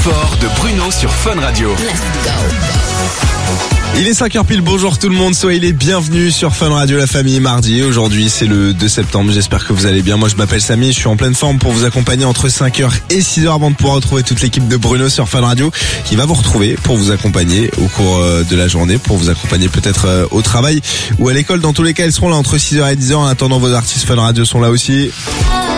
fort de Bruno sur Fun Radio. Il est 5h pile, bonjour tout le monde, soyez les bienvenus sur Fun Radio, la famille mardi. Aujourd'hui c'est le 2 septembre, j'espère que vous allez bien. Moi je m'appelle Samy, je suis en pleine forme pour vous accompagner entre 5h et 6h avant de pouvoir retrouver toute l'équipe de Bruno sur Fun Radio qui va vous retrouver pour vous accompagner au cours de la journée, pour vous accompagner peut-être au travail ou à l'école. Dans tous les cas, ils seront là entre 6h et 10h. En attendant, vos artistes Fun Radio sont là aussi.